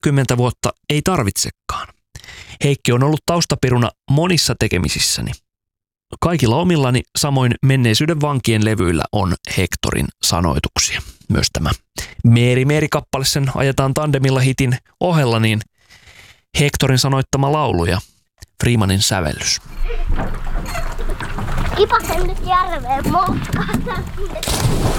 10 vuotta ei tarvitsekaan. Heikki on ollut taustapiruna monissa tekemisissäni. Kaikilla omillani, samoin menneisyyden vankien levyillä on Hectorin sanoituksia. Myös tämä Meeri-Meeri-kappale, sen ajetaan tandemilla hitin ohella, niin Hectorin sanoittama laulu ja Freemanin sävellys. Kipasen nyt järveen motkahtaa.